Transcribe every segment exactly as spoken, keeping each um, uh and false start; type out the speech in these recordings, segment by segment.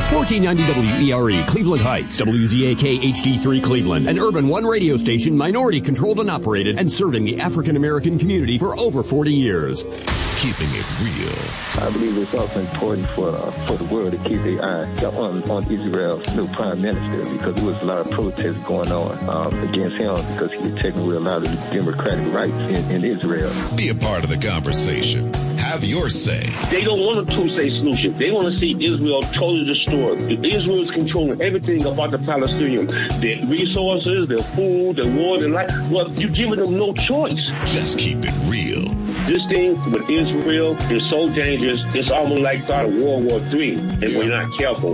fourteen ninety W E R E, Cleveland Heights. W Z A K H D three Cleveland. An Urban One radio station, minority controlled and operated, and serving the African American community for over forty years. Keeping it real. I believe it's also important for uh, for the world to keep their eye on, on Israel's new prime minister, because there was a lot of protests going on um, against him because he was taking away a lot of the democratic rights in, in Israel. Be a part of the conversation. Have your say. They don't want a two-state solution. They want to see Israel totally destroyed. Israel is controlling everything about the Palestinians. Their resources, their food, their water, their life. Well, you're giving them no choice. Just keep it real. This thing with Israel is so dangerous, it's almost like start of World War Three, if yeah. we're not careful.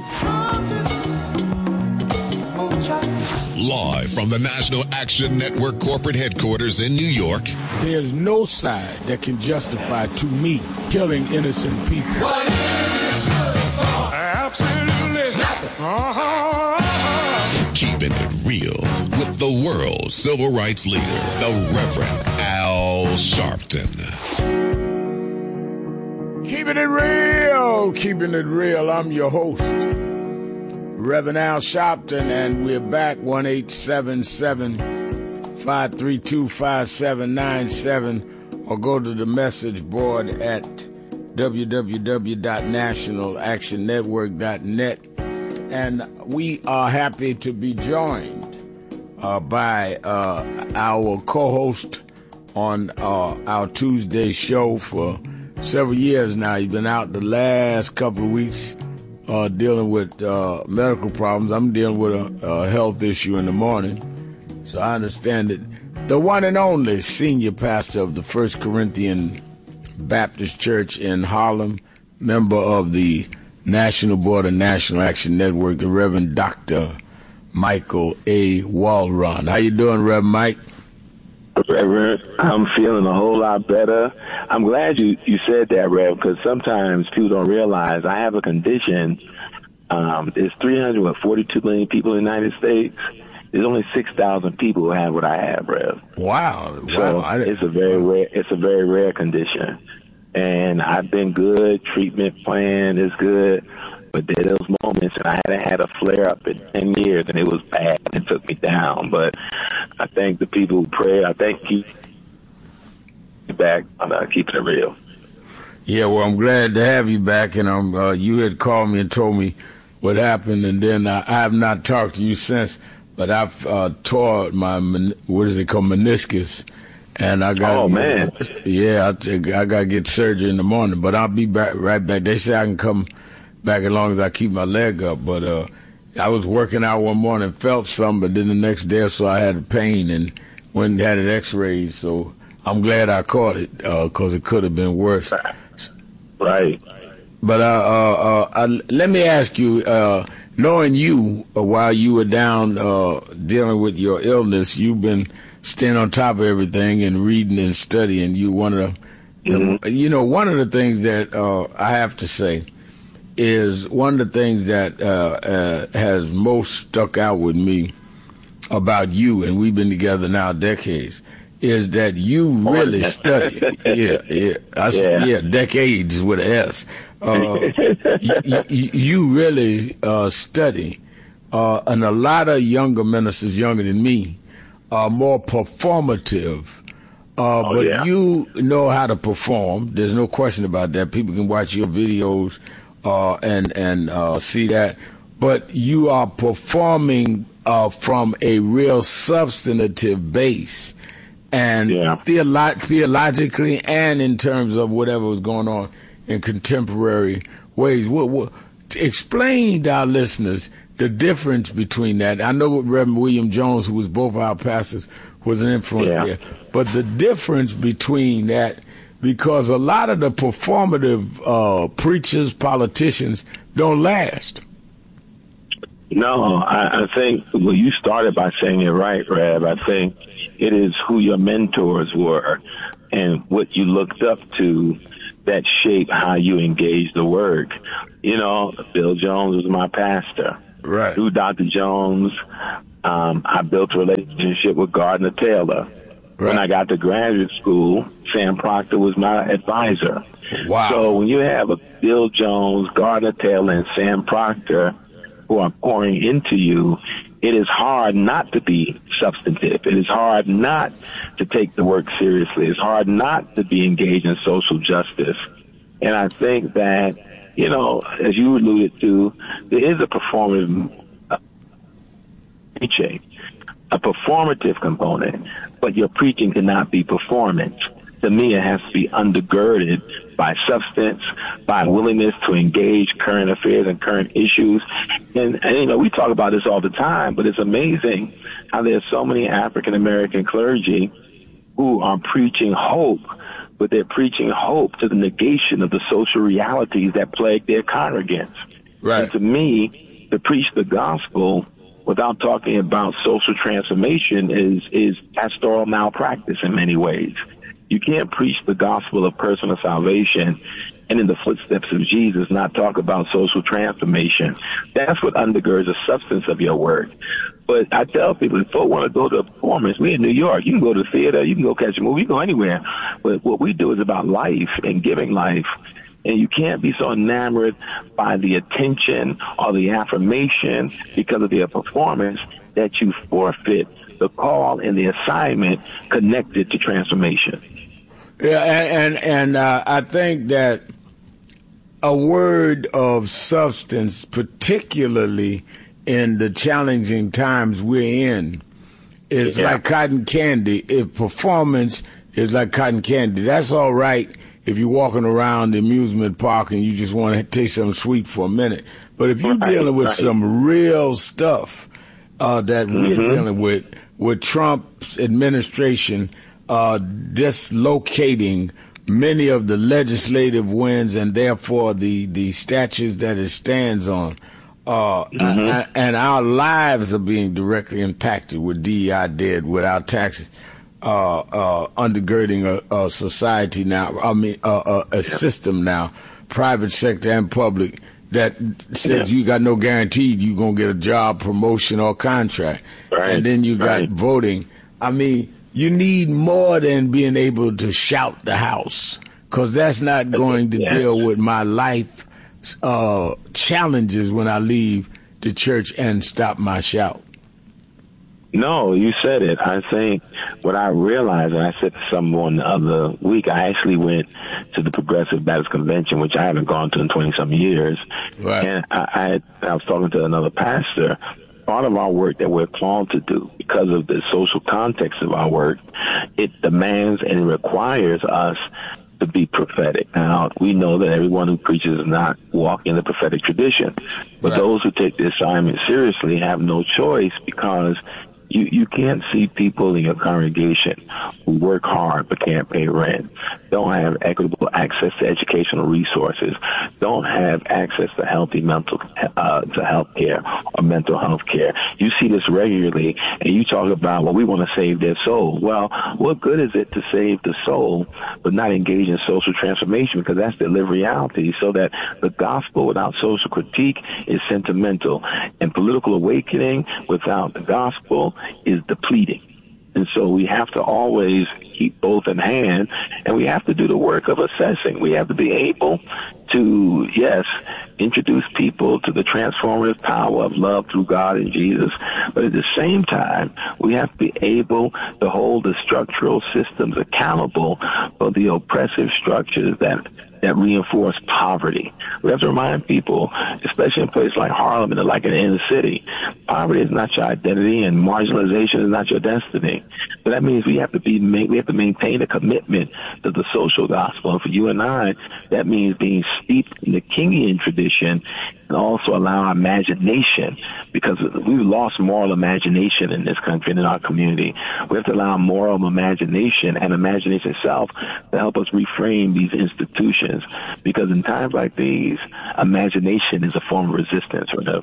Live from the National Action Network corporate headquarters in New York. There's no side that can justify, to me, killing innocent people. What is Absolutely nothing. Uh-huh. Keeping it real with the world's civil rights leader, the Reverend Al Sharpton. Keeping it real, keeping it real. I'm your host, Reverend Al Sharpton, and we're back. one eight seven seven, five three two, five seven nine seven, or go to the message board at w w w dot national action network dot net. And we are happy to be joined uh, by uh, our co-host on uh, our Tuesday show for several years now. He's been out the last couple of weeks uh, dealing with uh, medical problems. I'm dealing with a, a health issue in the morning. So I understand it. The one and only senior pastor of the First Corinthian Baptist Church in Harlem, member of the National Board of National Action Network, the Reverend Doctor Michael A. Walron. How you doing, Reverend Mike? Reverend, I'm feeling a whole lot better. I'm glad you, you said that, Rev, because sometimes people don't realize I have a condition. Um, there's three hundred forty-two million people in the United States. There's only six thousand people who have what I have, Rev. Wow. So wow. it's a very rare, it's a very rare condition. And I've been good. Treatment plan is good. But there are those moments, and I hadn't had a flare-up in ten years, and it was bad, and it took me down. But I thank the people who prayed. I thank you back on uh, keeping it real. Yeah, well, I'm glad to have you back, and um, uh, you had called me and told me what happened, and then uh, I have not talked to you since, but I've uh, tore my, what is it called, meniscus. And I got, oh man, yeah, I, think I got to get surgery in the morning, but I'll be back right back. They say I can come back as long as I keep my leg up. But uh, I was working out one morning, felt something, but then the next day or so I had pain and went and had an X-ray. So I'm glad I caught it because uh, it could have been worse. Right. But uh, uh, uh, uh, let me ask you, uh, knowing you uh, while you were down uh, dealing with your illness, you've been staying on top of everything and reading and studying. You one of the, mm-hmm. you know, one of the things that uh, I have to say is one of the things that uh, uh, has most stuck out with me about you, and we've been together now decades, is that you really study. yeah, yeah, I, yeah, yeah, decades with an S. Uh, you, you, you really uh, study, uh, and a lot of younger ministers, younger than me, are more performative, uh, oh, but yeah. you know how to perform. There's no question about that. People can watch your videos uh, and and uh, see that. But you are performing uh, from a real substantive base, and yeah. theolo- theologically, and in terms of whatever was going on in contemporary ways. What, what, explain to our listeners the difference between that. I know Reverend William Jones, who was both our pastors, was an influence yeah. there. But the difference between that, because a lot of the performative uh, preachers, politicians, don't last. No, I, I think, well, you started by saying it right, Rev. I think it is who your mentors were and what you looked up to that shape how you engage the work. You know, Bill Jones was my pastor. Right. Through Doctor Jones, um, I built a relationship with Gardner Taylor. Right. When I got to graduate school, Sam Proctor was my advisor. Wow. So when you have a Bill Jones, Gardner Taylor, and Sam Proctor who are pouring into you, it is hard not to be substantive. It is hard not to take the work seriously. It's hard not to be engaged in social justice. And I think that, you know, as you alluded to, there is a performative uh, preaching, a performative component, but your preaching cannot be performance. To me, it has to be undergirded by substance, by willingness to engage current affairs and current issues. And, and, you know, we talk about this all the time, but it's amazing how there's so many African-American clergy who are preaching hope, but they're preaching hope to the negation of the social realities that plague their congregants. Right. And to me, to preach the gospel without talking about social transformation is, is pastoral malpractice in many ways. You can't preach the gospel of personal salvation and in the footsteps of Jesus not talk about social transformation. That's what undergirds the substance of your work. But I tell people, if folks want to go to a performance, we in New York, you can go to the theater, you can go catch a movie, you can go anywhere. But what we do is about life and giving life. And you can't be so enamored by the attention or the affirmation because of their performance that you forfeit the call and the assignment connected to transformation. Yeah, and and, and uh, I think that a word of substance, particularly in the challenging times we're in, is yeah. like cotton candy. If performance is like cotton candy, that's all right if you're walking around the amusement park and you just want to taste something sweet for a minute. But if you're right, dealing with right. some real stuff uh, that mm-hmm. we're dealing with, with Trump's administration uh, dislocating many of the legislative wins and therefore the, the statutes that it stands on, uh, mm-hmm. and our lives are being directly impacted with D E I dead, with our taxes. Uh, uh, undergirding a, a society now, I mean, uh, uh, a system now, private sector and public, that says yeah. you got no guarantee you're going to get a job, promotion, or contract. Right. And then you got right. voting. I mean, you need more than being able to shout the house, because that's not going to yeah. deal with my life uh, challenges when I leave the church and stop my shout. No, you said it. I think what I realized, and I said to someone the other week, I actually went to the Progressive Baptist Convention, which I haven't gone to in twenty-some years. Right. And I, I, I was talking to another pastor. Part of our work that we're called to do, because of the social context of our work, it demands and requires us to be prophetic. Now, we know that everyone who preaches is not walking in the prophetic tradition, but right. those who take the assignment seriously have no choice, because You you can't see people in your congregation who work hard but can't pay rent, don't have equitable access to educational resources, don't have access to healthy mental uh, to health care or mental health care. You see this regularly, and you talk about, well, we want to save their soul. Well, what good is it to save the soul but not engage in social transformation? Because that's the lived reality. So that the gospel without social critique is sentimental, and political awakening without the gospel is depleting. And so we have to always keep both in hand, and we have to do the work of assessing. We have to be able to, yes, introduce people to the transformative power of love through God and Jesus, but at the same time, we have to be able to hold the structural systems accountable for the oppressive structures that that reinforce poverty. We have to remind people, especially in places like Harlem and like in the inner city, poverty is not your identity and marginalization is not your destiny. So that means we have to be we have to maintain a commitment to the social gospel. And for you and I, that means being steeped in the Kingian tradition and also allow our imagination, because we've lost moral imagination in this country and in our community. We have to allow moral imagination and imagination itself to help us reframe these institutions, because in times like these, imagination is a form of resistance. Right?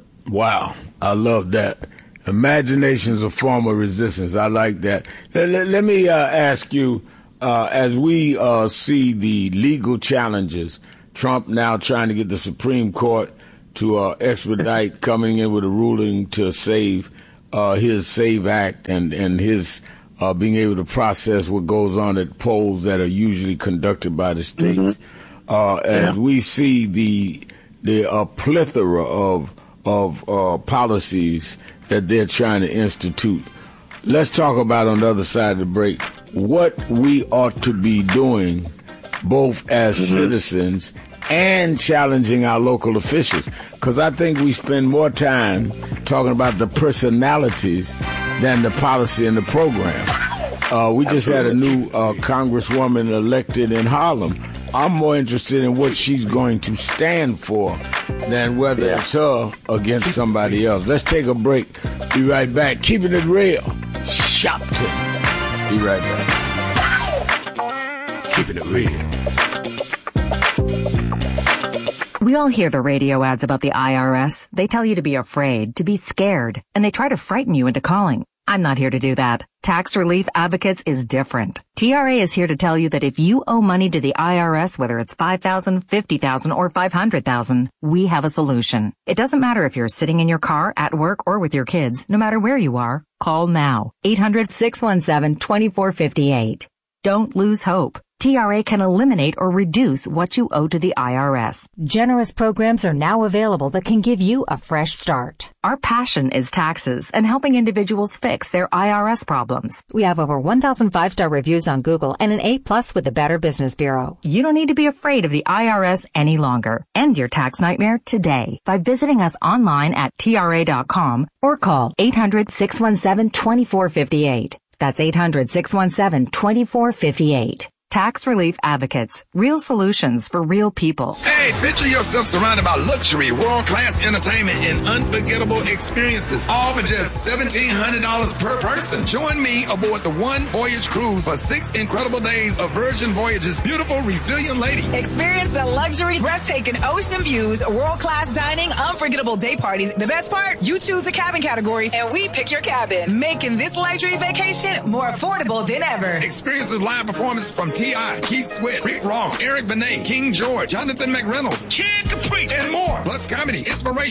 Wow, I love that. Imagination is a form of resistance. I like that. Let, let, let me uh, ask you, uh, as we uh, see the legal challenges, Trump now trying to get the Supreme Court to uh, expedite coming in with a ruling to save uh, his SAVE Act and, and his uh, being able to process what goes on at polls that are usually conducted by the states. Mm-hmm. Uh, as yeah. we see the the uh, plethora of of uh, policies that they're trying to institute. Let's talk about on the other side of the break what we ought to be doing both as mm-hmm. citizens and challenging our local officials. Because I think we spend more time talking about the personalities than the policy and the program. Uh, we just had a new uh, congresswoman elected in Harlem. I'm more interested in what she's going to stand for than whether yeah. it's her against somebody else. Let's take a break. Be right back. Keeping it real. Shopton. Be right back. Keeping it real. We all hear the radio ads about the I R S. They tell you to be afraid, to be scared, and they try to frighten you into calling. I'm not here to do that. Tax Relief Advocates is different. T R A is here to tell you that if you owe money to the I R S, whether it's five thousand dollars, fifty thousand dollars, or five hundred thousand dollars, we have a solution. It doesn't matter if you're sitting in your car, at work, or with your kids. No matter where you are, call now. eight hundred, six one seven, two four five eight. Don't lose hope. T R A can eliminate or reduce what you owe to the I R S. Generous programs are now available that can give you a fresh start. Our passion is taxes and helping individuals fix their I R S problems. We have over one thousand five-star reviews on Google and an A plus with the Better Business Bureau. You don't need to be afraid of the I R S any longer. End your tax nightmare today by visiting us online at T R A dot com or call eight hundred, six one seven, two four five eight. That's eight hundred, six one seven, two four five eight. Tax Relief Advocates. Real solutions for real people. Hey, picture yourself surrounded by luxury, world-class entertainment, and unforgettable experiences, all for just seventeen hundred dollars per person. Join me aboard the One Voyage Cruise for six incredible days of Virgin Voyage's beautiful, resilient lady. Experience the luxury, breathtaking ocean views, world-class dining, unforgettable day parties. The best part? You choose the cabin category, and we pick your cabin, making this luxury vacation more affordable than ever. Experience this live performance from T I, Keith Sweat, Rick Ross, Eric Benet, King George, Jonathan McReynolds, Kid Capri, and more. Plus comedy, inspiration,